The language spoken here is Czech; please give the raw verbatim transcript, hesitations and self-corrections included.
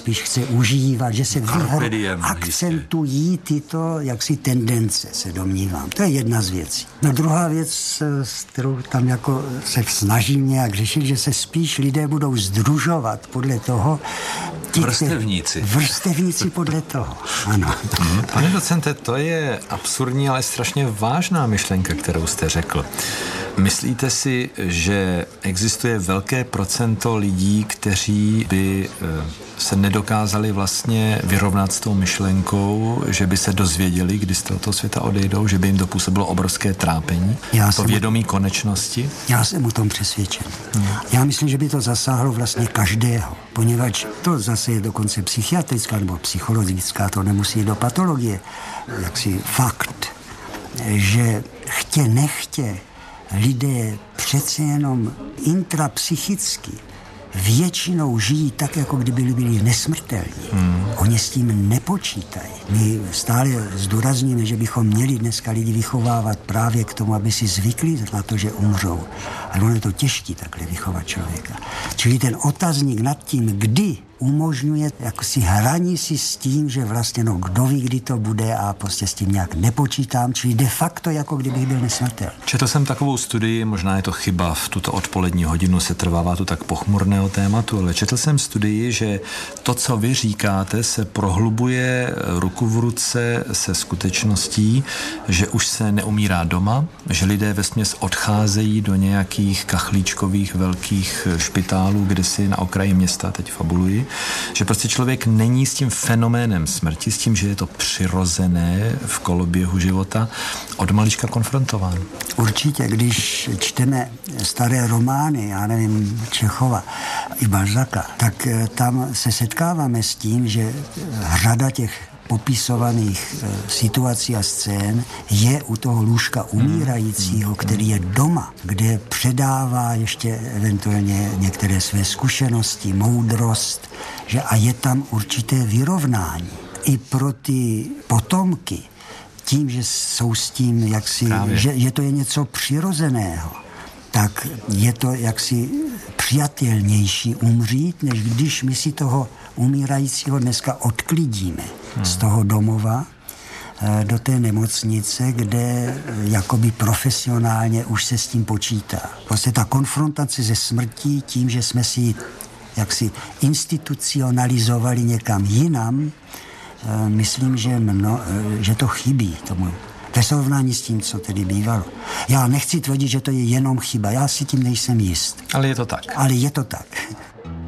spíš chce užívat, že se akcentují tyto jaksi tendence, se domnívám. To je jedna z věcí. No druhá věc, s kterou tam jako se snažím nějak řešit, že se spíš lidé budou sdružovat podle toho, Ti, vrstevníci. Vrstevníci podle toho, ano. Pane docente, to je absurdní, ale strašně vážná myšlenka, kterou jste řekl. Myslíte si, že existuje velké procento lidí, kteří by se nedokázali vlastně vyrovnat s tou myšlenkou, že by se dozvěděli, kdy z tohoto světa odejdou, že by jim dopůsobilo obrovské trápení, já to vědomí o... konečnosti? Já jsem o tom přesvědčen. Hmm. Já myslím, že by to zasáhlo vlastně každého, poněvadž to zase je dokonce psychiatrická nebo psychologická, to nemusí jít do patologie, jaksi fakt, že chtě nechtě lidé přece jenom intrapsychicky většinou žijí tak, jako kdyby byli nesmrtelní. Hmm. Oni s tím nepočítají. My stále zdůrazníme, že bychom měli dneska lidi vychovávat právě k tomu, aby si zvykli na to, že umřou. Ale ono je to těžké takhle vychovat člověka. Čili ten otazník nad tím, kdy umožňuje jako si hraní si s tím, že vlastně no kdo ví, kdy to bude a prostě s tím nějak nepočítám, čili de facto jako kdybych byl nesmrtelný. Četl jsem takovou studii, možná je to chyba, v tuto odpolední hodinu se trvává tu tak pochmurného tématu, ale četl jsem studii, že to, co vy říkáte, se prohlubuje ruku v ruce se skutečností, že už se neumírá doma, že lidé vesměs odcházejí do nějakých kachlíčkových velkých špitálů, kde si na okraji města, teď fabuluji, že prostě člověk není s tím fenoménem smrti, s tím, že je to přirozené v koloběhu života, od malička konfrontován. Určitě, když čteme staré romány, já nevím, Čechova i Balzaka, tak tam se setkáváme s tím, že řada těch popisovaných e, situací a scén je u toho lůžka umírajícího, který je doma, kde předává ještě eventuálně některé své zkušenosti, moudrost, že a je tam určité vyrovnání. I pro ty potomky, tím, že jsou s tím jaksi, že, že to je něco přirozeného, tak je to jaksi přijatelnější umřít, než když my si toho umírajícího dneska odklidíme hmm. z toho domova do té nemocnice, kde jakoby profesionálně už se s tím počítá. Prostě ta konfrontace se smrtí tím, že jsme si jaksi institucionalizovali někam jinam, myslím, že, mno, že to chybí tomu. Ve srovnání s tím, co tedy bývalo. Já nechci tvrdit, že to je jenom chyba, já si tím nejsem jist. Ale je to tak. Ale je to tak.